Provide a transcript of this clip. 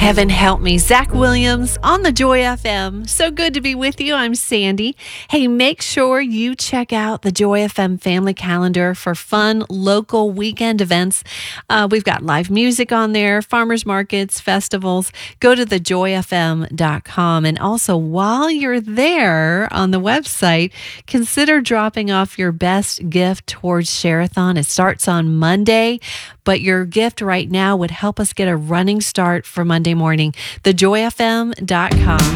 Heaven help me. Zach Williams on the Joy FM. So good to be with you. I'm Sandy. Hey, make sure you check out the Joy FM family calendar for fun local weekend events. We've got live music on there, farmers markets, festivals. Go to thejoyfm.com. And also, while you're there on the website, consider dropping off your best gift towards Share-a-thon. It starts on Monday, but your gift right now would help us get a running start for Monday morning. Thejoyfm.com.